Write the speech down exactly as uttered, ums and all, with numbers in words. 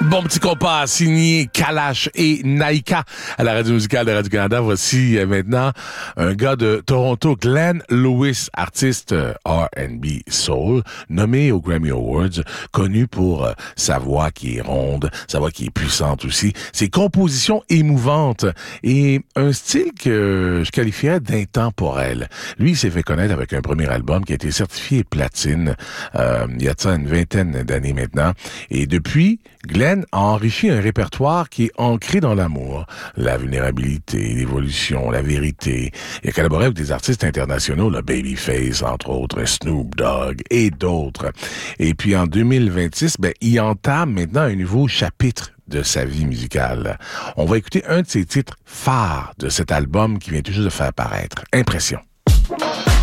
Bon petit compas signé Kalash et Naika à la radio musicale de Radio-Canada. Voici euh, maintenant un gars de Toronto, Glenn Lewis, artiste euh, R and B soul, nommé aux Grammy Awards, connu pour euh, sa voix qui est ronde, sa voix qui est puissante aussi, ses compositions émouvantes et un style que je qualifierais d'intemporel. Lui, il s'est fait connaître avec un premier album qui a été certifié platine euh, il y a de ça une vingtaine d'années maintenant. Et depuis, Glenn a enrichi un répertoire qui est ancré dans l'amour, la vulnérabilité, l'évolution, la vérité. Il a collaboré avec des artistes internationaux, le Babyface, entre autres, Snoop Dogg et d'autres. Et puis en deux mille vingt-six, ben, il entame maintenant un nouveau chapitre de sa vie musicale. On va écouter un de ses titres phares de cet album qui vient tout juste de faire paraître. Impression.